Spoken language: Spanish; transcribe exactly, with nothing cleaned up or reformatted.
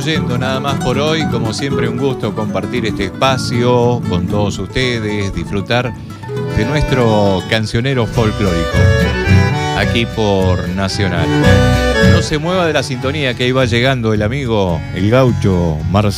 estamos yendo nada más por hoy. Como siempre, un gusto compartir este espacio con todos ustedes, disfrutar de nuestro cancionero folclórico aquí por Nacional. No se mueva de la sintonía, que ahí va llegando el amigo, el gaucho Marcelo.